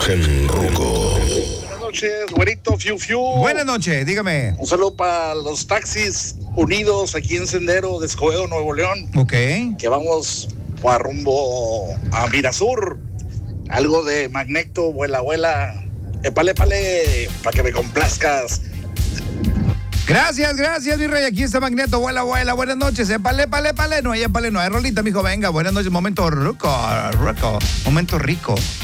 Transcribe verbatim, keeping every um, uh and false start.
Gen Ruco. Buenas noches, güerito, fiu fiu. Buenas noches, dígame. Un saludo para los taxis unidos aquí en Sendero de Escobedo, Nuevo León. Ok. Que vamos a rumbo a Mirasur. Algo de Magneto, vuela, vuela. Epale, pale, para que me complazcas. Gracias, gracias, mi rey. Aquí está Magneto, vuela, vuela. Buenas noches. Epale, pale, pale. No hay epale, no hay rolita, mijo. Venga, buenas noches. Momento rico, rico. Momento rico.